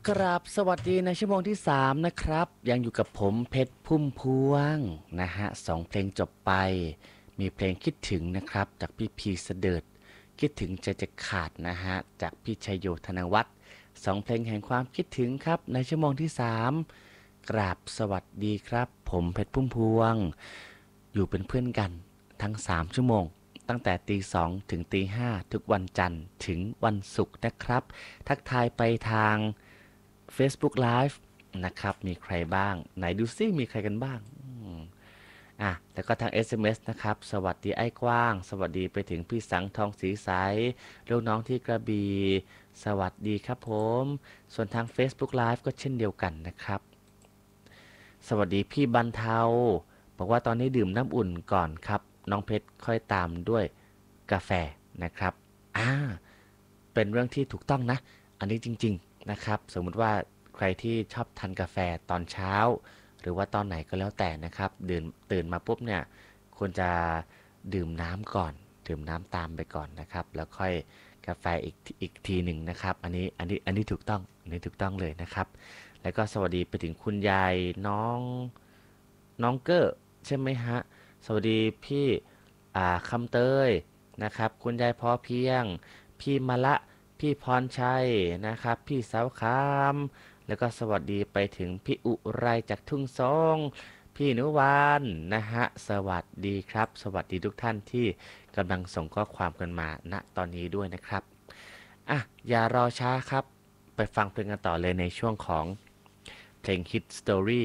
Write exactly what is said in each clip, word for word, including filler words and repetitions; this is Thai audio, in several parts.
กราบสวัสดีในชั่วโมงที่สามนะครับยังอยู่กับผมเพชรพุ่มพวงนะฮะสองเพลงจบไปมีเพลงคิดถึงนะครับจากพี่พีเสดิร์ดคิดถึงใจจะขาดนะฮะจากพี่ชัยโยธนวัฒน์สองเพลงแห่งความคิดถึงครับในชั่วโมงที่สามกราบสวัสดีครับผมเพชรพุ่มพวงอยู่เป็นเพื่อนกันทั้งสามชั่วโมงตั้งแต่ตีสองถึงตีห้าทุกวันจันทร์ถึงวันศุกร์นะครับทักทายไปทาง Facebook Live นะครับมีใครบ้างไหนดูซิมีใครกันบ้างอืมอ่ะแล้วก็ทาง เอส เอ็ม เอส นะครับสวัสดีไอ้กว้างสวัสดีไปถึงพี่สังทองสีใสลูกน้องที่กระบี่สวัสดีครับผมส่วนทาง Facebook Live ก็เช่นเดียวกันนะครับสวัสดีพี่บรรเทาบอกว่าตอนนี้ดื่มน้ำอุ่นก่อนครับน้องเพชรค่อยตามด้วยกาแฟนะครับอ่าเป็นเรื่องที่ถูกต้องนะอันนี้จริงๆนะครับสมมุติว่าใครที่ชอบทานกาแฟตอนเช้าหรือว่าตอนไหนก็แล้วแต่นะครับดื่นตื่นมาปุ๊บเนี่ยควรจะดื่มน้ำก่อนดื่มน้ำตามไปก่อนนะครับแล้วค่อยกาแฟอีกอีกทีหนึ่งนะครับอันนี้อันนี้อันนี้ถูกต้องอันนี้ถูกต้องเลยนะครับแล้วก็สวัสดีไปถึงคุณยายน้องน้องเกอร์ใช่ไหมฮะสวัสดีพี่อ่าคำเตยนะครับคุณยายพอเพียงพี่มะละ พี่พรชัยนะครับพี่สาวคามแล้วก็สวัสดีไปถึงพี่อุไรจากทุ่งสงพี่นุวานนะฮะสวัสดีครับสวัสดีทุกท่านที่กำลังส่งข้อความกันมาณตอนนี้ด้วยนะครับอ่ะอย่ารอช้าครับไปฟังเพลงกันต่อเลยในช่วงของเพลง Hit Story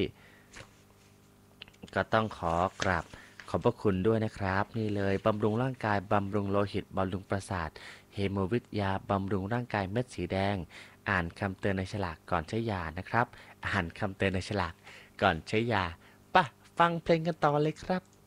ก็ต้องขอกราบขอบพระคุณด้วยนะครับนี่เลยบำรุงร่างกายบำรุงโลหิตบำรุงประสาทเฮโมวิทยาบำรุงร่างกายเม็ดสีแดงอ่านคำเตือนในฉลากก่อนใช้ยานะครับอ่านคำเตือนในฉลากก่อนใช้ยาป่ะฟังเพลงกันต่อเลยครับ